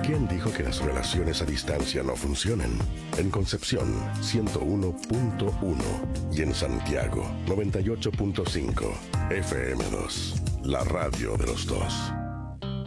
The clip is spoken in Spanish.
¿Quién dijo que las relaciones a distancia no funcionan? En Concepción, 101.1 y en Santiago, 98.5 FM2, la radio de los dos.